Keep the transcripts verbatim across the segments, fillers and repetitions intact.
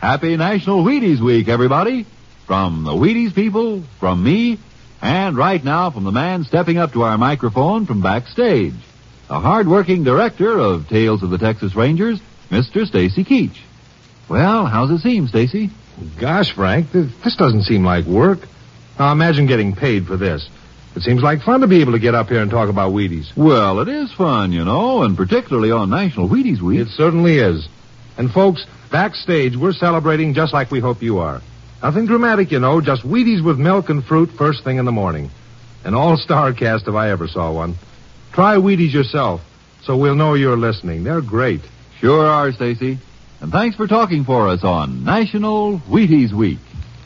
Happy National Wheaties Week, everybody. From the Wheaties people, from me, and right now from the man stepping up to our microphone from backstage, the hard-working director of Tales of the Texas Rangers, Mister Stacy Keach. Well, how's it seem, Stacy? Gosh, Frank, this doesn't seem like work. Now, imagine getting paid for this. It seems like fun to be able to get up here and talk about Wheaties. Well, it is fun, you know, and particularly on National Wheaties Week. It certainly is. And, folks, backstage, we're celebrating just like we hope you are. Nothing dramatic, you know, just Wheaties with milk and fruit first thing in the morning. An all-star cast if I ever saw one. Try Wheaties yourself, so we'll know you're listening. They're great. Sure are, Stacy. And thanks for talking for us on National Wheaties Week.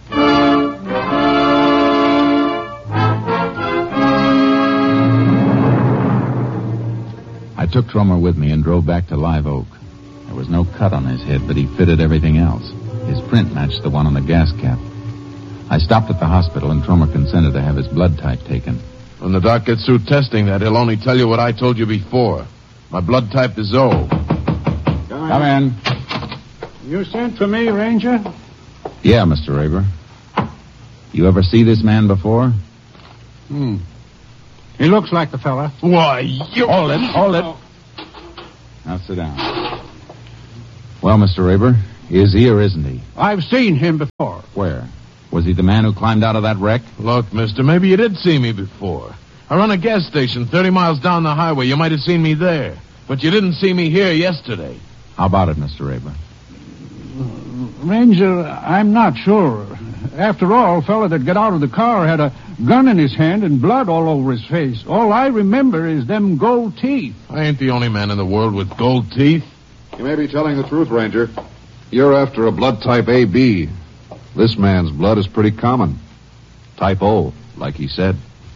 I took Tromer with me and drove back to Live Oak. There was no cut on his head, but he fitted everything else. His print matched the one on the gas cap. I stopped at the hospital, and Tromer consented to have his blood type taken. When the doc gets through testing that, he'll only tell you what I told you before. My blood type is O. Come in. You sent for me, Ranger? Yeah, Mister Raber. You ever see this man before? Hmm. He looks like the fella. Why, you... Hold it, hold it. Now sit down. Well, Mister Raber, is he or isn't he? I've seen him before. Where? Was he the man who climbed out of that wreck? Look, mister, maybe you did see me before. I run a gas station thirty miles down the highway. You might have seen me there. But you didn't see me here yesterday. How about it, Mister Raber? Ranger, I'm not sure. After all, fella that got out of the car had a gun in his hand and blood all over his face. All I remember is them gold teeth. I ain't the only man in the world with gold teeth. You may be telling the truth, Ranger. You're after a blood type A B. This man's blood is pretty common. Type O, like he said.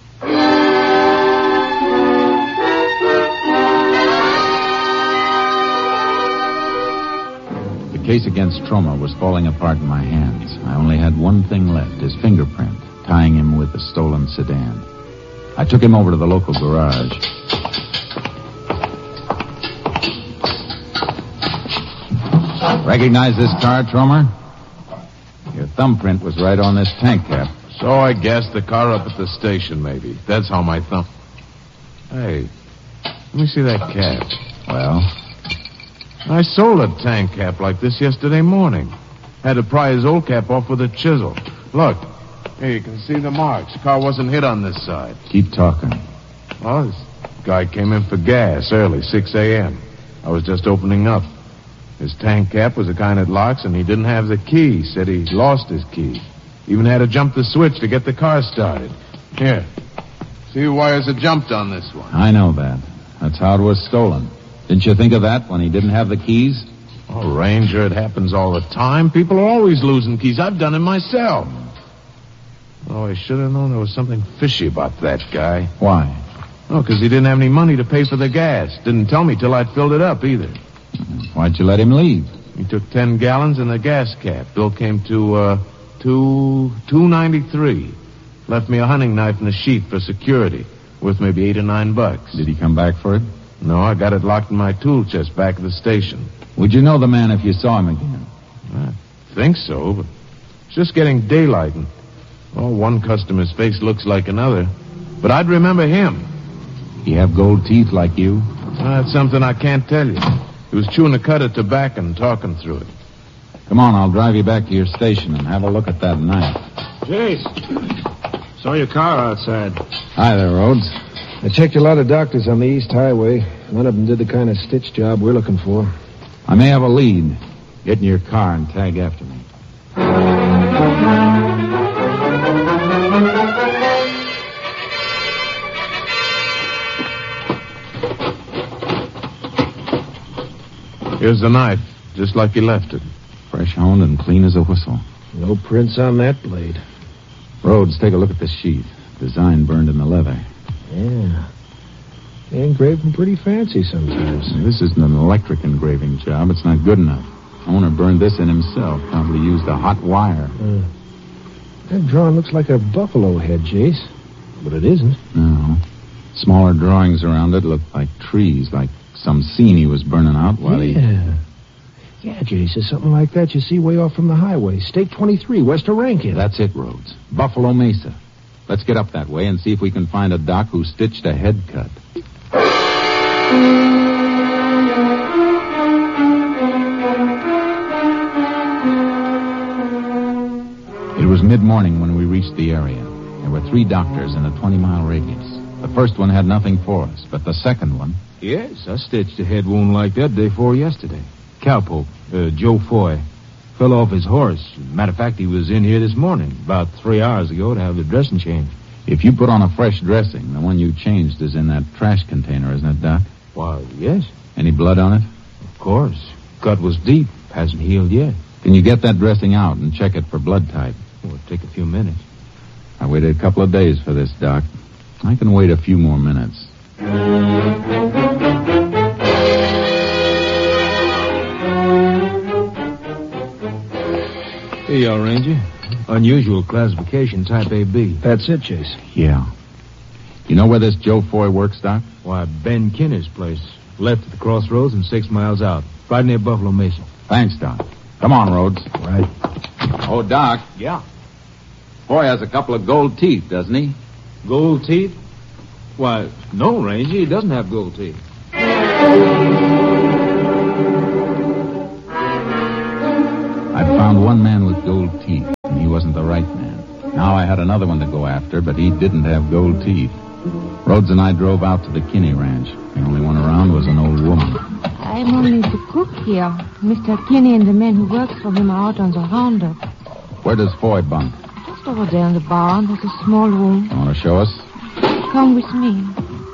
The case against Tromer was falling apart in my hands. I only had one thing left, his fingerprint, tying him with the stolen sedan. I took him over to the local garage. Recognize this car, Tromer? Your thumbprint was right on this tank cap. So I gassed the car up at the station, maybe. That's how my thumb... Hey, let me see that cap. Well? I sold a tank cap like this yesterday morning. Had to pry his old cap off with a chisel. Look, here you can see the marks. The car wasn't hit on this side. Keep talking. Well, this guy came in for gas early, six a.m. I was just opening up. His tank cap was the kind that locks, and he didn't have the key. Said he lost his key. Even had to jump the switch to get the car started. Here. See the wires that jumped on this one. I know that. That's how it was stolen. Didn't you think of that when he didn't have the keys? Oh, Ranger, it happens all the time. People are always losing keys. I've done it myself. Oh, I should have known there was something fishy about that guy. Why? Oh, because he didn't have any money to pay for the gas. Didn't tell me till I'd filled it up, either. Why'd you let him leave? He took ten gallons and the gas cap. Bill came to, uh, two, two ninety-three. Left me a hunting knife and a sheath for security. Worth maybe eight or nine bucks. Did he come back for it? No, I got it locked in my tool chest back at the station. Would you know the man if you saw him again? I think so, but it's just getting daylight, and oh, one customer's face looks like another. But I'd remember him. He have gold teeth like you? That's something I can't tell you. He was chewing a cud of tobacco and talking through it. Come on, I'll drive you back to your station and have a look at that knife. Jace, saw your car outside. Hi there, Rhodes. I checked a lot of doctors on the East Highway. None of them did the kind of stitch job we're looking for. I may have a lead. Get in your car and tag after me. Here's the knife, just like you left it. Fresh honed and clean as a whistle. No prints on that blade. Rhodes, take a look at this sheath. Design burned in the leather. Yeah. They engrave them pretty fancy sometimes. This isn't an electric engraving job. It's not good enough. Owner burned this in himself. Probably used a hot wire. Uh, that drawing looks like a buffalo head, Jace. But it isn't. No. Smaller drawings around it look like trees, like some scene he was burning out while yeah. he... Yeah, Jace, it's something like that you see way off from the highway. State twenty-three, west of Rankin. That's it, Rhodes. Buffalo Mesa. Let's get up that way and see if we can find a doc who stitched a head cut. It was mid-morning when we reached the area. There were three doctors in a twenty-mile radius. The first one had nothing for us, but the second one... Yes, I stitched a head wound like that day before yesterday. Cowpoke, uh, Joe Foy, fell off his horse. Matter of fact, he was in here this morning, about three hours ago, to have the dressing changed. If you put on a fresh dressing, the one you changed is in that trash container, isn't it, Doc? Why, yes. Any blood on it? Of course. Cut was deep. Hasn't healed yet. Can you get that dressing out and check it for blood type? It'll take a few minutes. I waited a couple of days for this, Doc. I can wait a few more minutes. Here you are, Ranger. Unusual classification, type A B. That's it, Chase. Yeah. You know where this Joe Foy works, Doc? Why, Ben Kinner's place. Left at the crossroads and six miles out. Right near Buffalo Mesa. Thanks, Doc. Come on, Rhodes. Right. Oh, Doc. Yeah. Foy has a couple of gold teeth, doesn't he? Gold teeth? Why, no, Ranger. He doesn't have gold teeth. I'd found one man with gold teeth, and he wasn't the right man. Now I had another one to go after, but he didn't have gold teeth. Rhodes and I drove out to the Kinney Ranch. The only one around was an old woman. I'm only the cook here. Mister Kinney and the men who work for him are out on the roundup. Where does Foy bunk? Just over there in the barn. There's a small room. You want to show us? Come with me.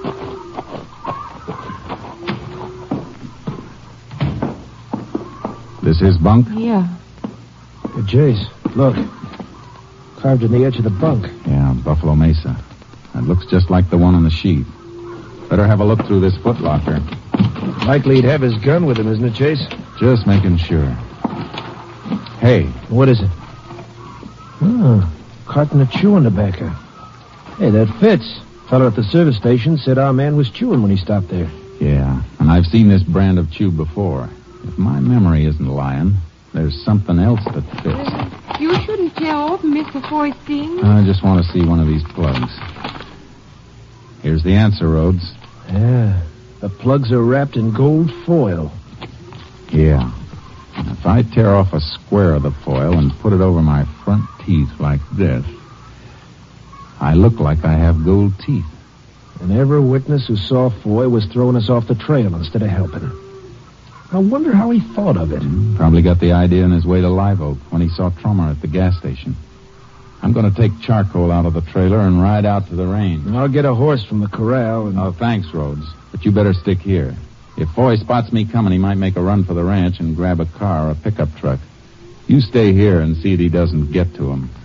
This his bunk? Here. Hey, Jace, look. Carved in the edge of the bunk. Yeah, Buffalo Mesa. That looks just like the one on the sheet. Better have a look through this footlocker. Likely he'd have his gun with him, isn't it, Chase? Just making sure. Hey. What is it? Oh, carton of chewing tobacco. Hey, that fits. Fellow at the service station said our man was chewing when he stopped there. Yeah, and I've seen this brand of chew before. If my memory isn't lying, there's something else that fits. You shouldn't tear open Mister Foy's thing. I just want to see one of these plugs. Here's the answer, Rhodes. Yeah, the plugs are wrapped in gold foil. Yeah. And if I tear off a square of the foil and put it over my front teeth like this, I look like I have gold teeth. And every witness who saw Foy was throwing us off the trail instead of helping. I wonder how he thought of it. Probably got the idea on his way to Live Oak when he saw Trummer at the gas station. I'm going to take charcoal out of the trailer and ride out to the range. And I'll get a horse from the corral and... Oh, thanks, Rhodes. But you better stick here. If Foy spots me coming, he might make a run for the ranch and grab a car or a pickup truck. You stay here and see that he doesn't get to him.